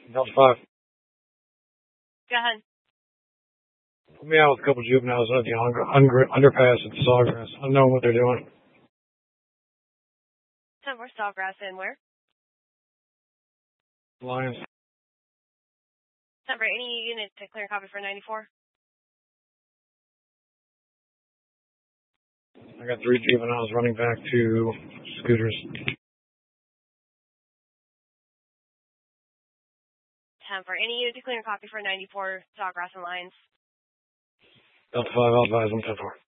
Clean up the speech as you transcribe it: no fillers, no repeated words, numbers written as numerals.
Delta 5. Go ahead. Put me out with a couple juveniles at the underpass at the Sawgrass. Unknown what they're doing. 10-4 Sawgrass and where? Lions. 10-4, any unit to clear copy for 94? I got 3 juveniles running back to scooters. 10-4, any unit to clear copy for 94 Sawgrass and Lions? Delta 5, I'll advise them 10-4.